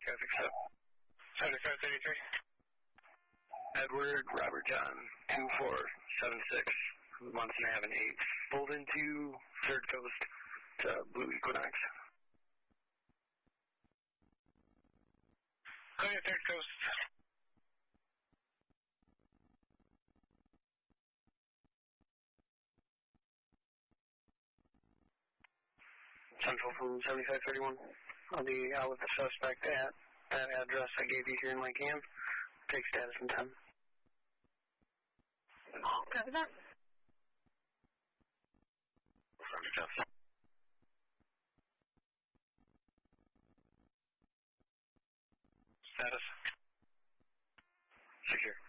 traffic stop. 7533. Edward, Robert John, 2476, month and a half and 8. Pulled into Third Coast to Blue Equinox. Clear Third Coast. Central from 7531. I'll be out with the suspect at that address I gave you here in Lake Ann. Take status in 10. Copy that. Status. Secure.